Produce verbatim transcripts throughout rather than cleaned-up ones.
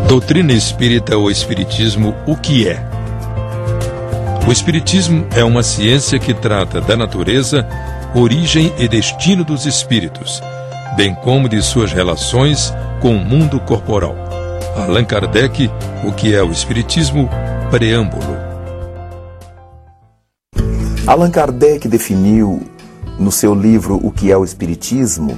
Doutrina espírita ou espiritismo, o que é? O espiritismo é uma ciência que trata da natureza, origem e destino dos espíritos, bem como de suas relações com o mundo corporal. Allan Kardec, o que é o espiritismo? Preâmbulo. Allan Kardec definiu, no seu livro O que é o Espiritismo,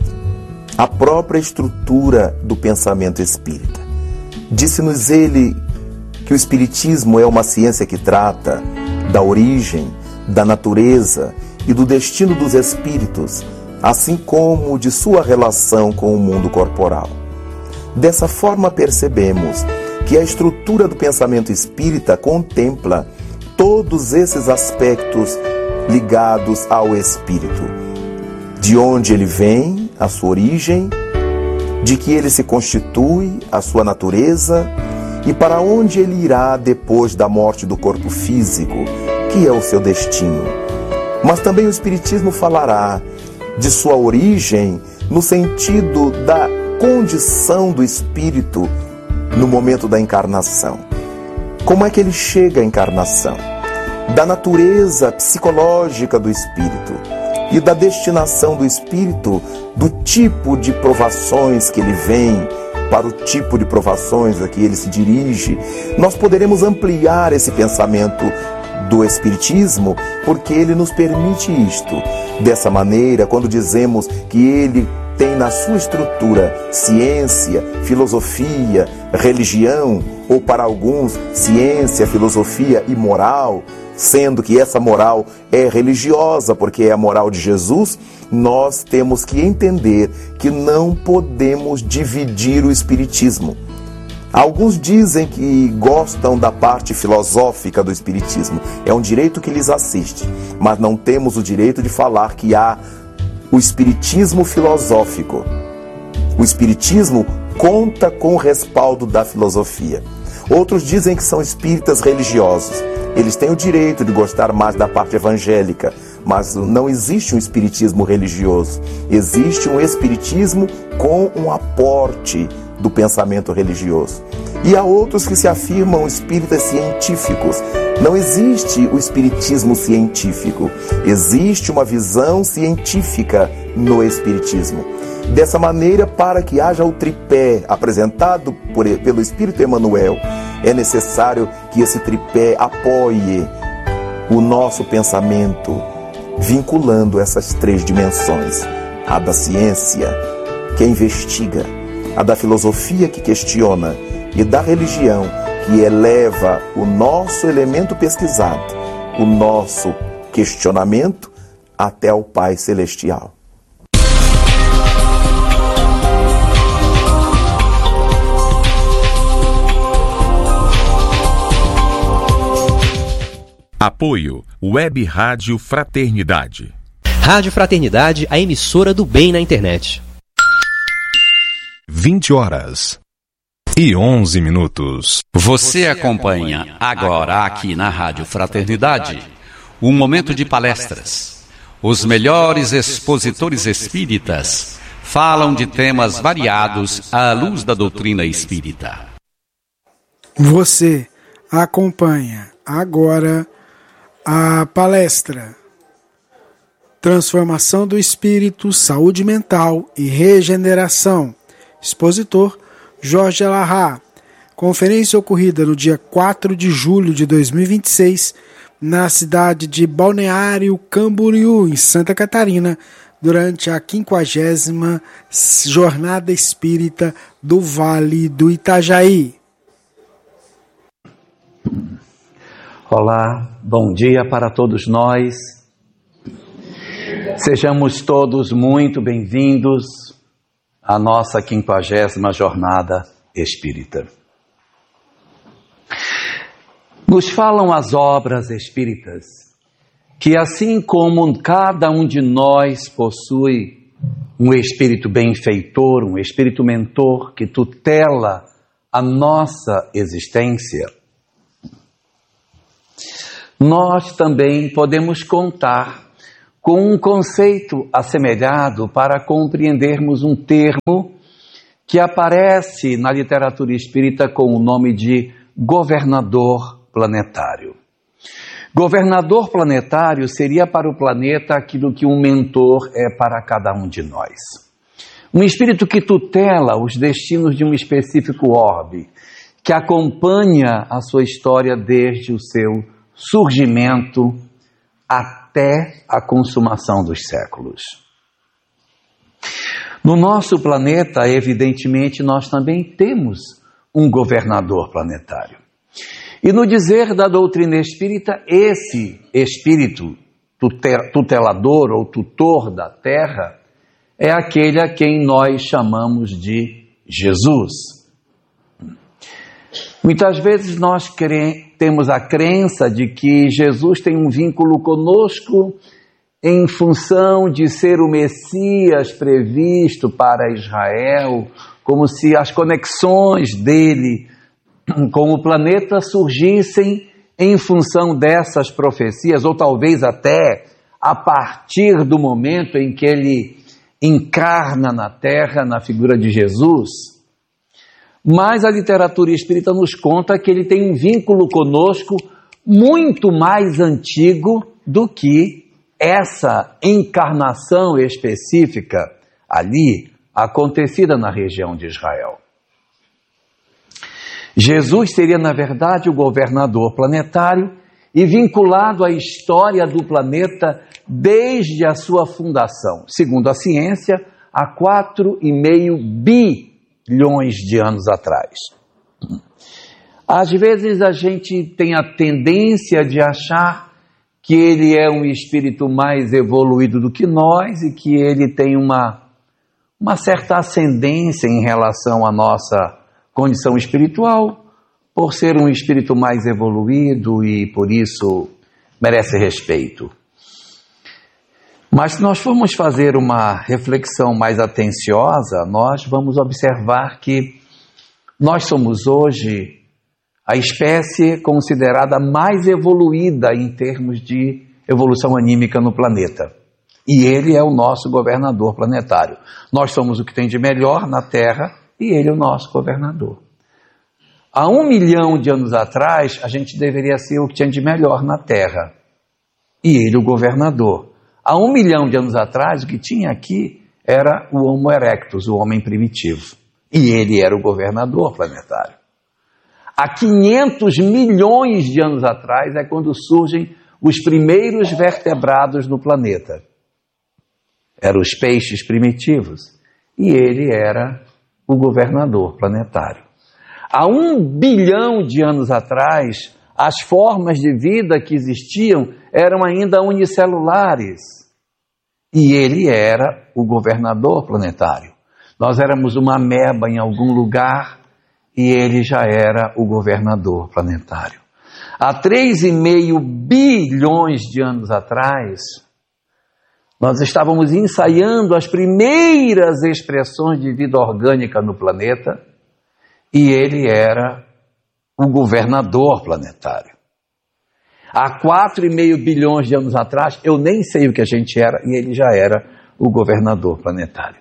a própria estrutura do pensamento espírita. Disse-nos ele que o Espiritismo é uma ciência que trata da origem, da natureza e do destino dos espíritos, assim como de sua relação com o mundo corporal. Dessa forma percebemos que a estrutura do pensamento espírita contempla todos esses aspectos ligados ao espírito. De onde ele vem, a sua origem, de que ele se constitui, a sua natureza, e para onde ele irá depois da morte do corpo físico, que é o seu destino. Mas também o Espiritismo falará de sua origem no sentido da condição do espírito no momento da encarnação. Como é que ele chega à encarnação? Da natureza psicológica do espírito e da destinação do espírito, do tipo de provações que ele vem, para o tipo de provações a que ele se dirige. Nós poderemos ampliar esse pensamento do Espiritismo, porque ele nos permite isto. Dessa maneira, quando dizemos que ele tem na sua estrutura ciência, filosofia, religião, ou para alguns, ciência, filosofia e moral, sendo que essa moral é religiosa, porque é a moral de Jesus, nós temos que entender que não podemos dividir o Espiritismo. Alguns dizem que gostam da parte filosófica do Espiritismo. É um direito que lhes assiste, mas não temos o direito de falar que há o Espiritismo filosófico. O Espiritismo conta com o respaldo da filosofia. Outros dizem que são espíritas religiosos. Eles têm o direito de gostar mais da parte evangélica, mas não existe um espiritismo religioso. Existe um espiritismo com um aporte do pensamento religioso. E há outros que se afirmam espíritas científicos. Não existe o espiritismo científico. Existe uma visão científica no espiritismo. Dessa maneira, para que haja o tripé apresentado por, pelo Espírito Emmanuel, é necessário que esse tripé apoie o nosso pensamento, vinculando essas três dimensões: a da ciência, que investiga, a da filosofia, que questiona, e da religião, que eleva o nosso elemento pesquisado, o nosso questionamento, até o Pai Celestial. Apoio Web Rádio Fraternidade. Rádio Fraternidade, a emissora do bem na internet. vinte horas e onze minutos. Você acompanha agora aqui na Rádio Fraternidade um momento de palestras. Os melhores expositores espíritas falam de temas variados à luz da doutrina espírita. Você acompanha agora a palestra Transformação do Espírito, Saúde Mental e Regeneração. Expositor Jorge Alahá. Conferência ocorrida no dia quatro de julho de dois mil e vinte e seis, na cidade de Balneário Camboriú, em Santa Catarina, durante a quinquagésima Jornada Espírita do Vale do Itajaí. Olá, bom dia para todos nós. Sejamos todos muito bem-vindos à nossa quinquagésima Jornada Espírita. Nos falam as obras espíritas que, assim como cada um de nós possui um espírito benfeitor, um espírito mentor que tutela a nossa existência, nós também podemos contar com um conceito assemelhado para compreendermos um termo que aparece na literatura espírita com o nome de governador planetário. Governador planetário seria para o planeta aquilo que um mentor é para cada um de nós. Um espírito que tutela os destinos de um específico orbe, que acompanha a sua história desde o seu surgimento até a consumação dos séculos. No nosso planeta, evidentemente, nós também temos um governador planetário. E no dizer da doutrina espírita, esse espírito tutelador ou tutor da Terra é aquele a quem nós chamamos de Jesus. Muitas vezes nós cre... temos a crença de que Jesus tem um vínculo conosco em função de ser o Messias previsto para Israel, como se as conexões dele com o planeta surgissem em função dessas profecias, ou talvez até a partir do momento em que ele encarna na Terra, na figura de Jesus. Mas a literatura espírita nos conta que ele tem um vínculo conosco muito mais antigo do que essa encarnação específica ali, acontecida na região de Israel. Jesus seria, na verdade, o governador planetário e vinculado à história do planeta desde a sua fundação, segundo a ciência, há quatro vírgula cinco bilhões de anos atrás. Às vezes a gente tem a tendência de achar que ele é um espírito mais evoluído do que nós e que ele tem uma, uma certa ascendência em relação à nossa condição espiritual, por ser um espírito mais evoluído e por isso merece respeito. Mas se nós formos fazer uma reflexão mais atenciosa, nós vamos observar que nós somos hoje a espécie considerada mais evoluída em termos de evolução anímica no planeta. E ele é o nosso governador planetário. Nós somos o que tem de melhor na Terra e ele é o nosso governador. Há um milhão de anos atrás, a gente deveria ser o que tinha de melhor na Terra. E ele o governador. Há um milhão de anos atrás, o que tinha aqui era o Homo erectus, o homem primitivo. E ele era o governador planetário. Há quinhentos milhões de anos atrás é quando surgem os primeiros vertebrados no planeta. Eram os peixes primitivos. E ele era o governador planetário. Há um bilhão de anos atrás, as formas de vida que existiam eram ainda unicelulares. E ele era o governador planetário. Nós éramos uma ameba em algum lugar e ele já era o governador planetário. Há três vírgula cinco bilhões de anos atrás, nós estávamos ensaiando as primeiras expressões de vida orgânica no planeta e ele era o governador planetário. Há quatro vírgula cinco bilhões de anos atrás, eu nem sei o que a gente era e ele já era o governador planetário.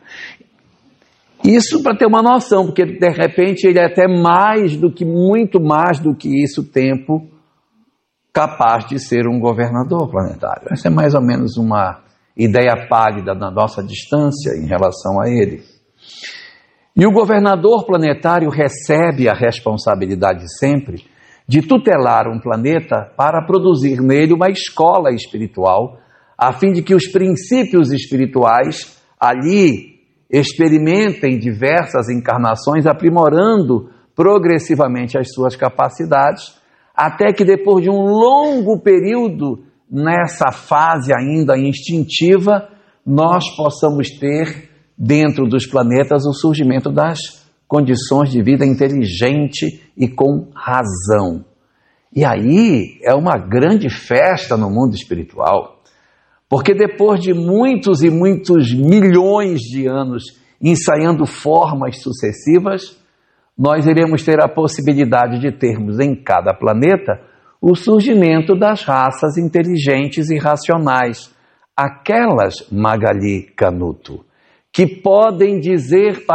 Isso para ter uma noção, porque de repente ele é até mais do que, muito mais do que isso, tempo capaz de ser um governador planetário. Essa é mais ou menos uma ideia pálida da nossa distância em relação a ele. E o governador planetário recebe a responsabilidade sempre de tutelar um planeta para produzir nele uma escola espiritual, a fim de que os princípios espirituais ali experimentem diversas encarnações, aprimorando progressivamente as suas capacidades, até que depois de um longo período, nessa fase ainda instintiva, nós possamos ter dentro dos planetas o surgimento das condições de vida inteligente e com razão. E aí é uma grande festa no mundo espiritual, porque depois de muitos e muitos milhões de anos ensaiando formas sucessivas, nós iremos ter a possibilidade de termos em cada planeta o surgimento das raças inteligentes e racionais, aquelas, Magali Canuto, que podem dizer para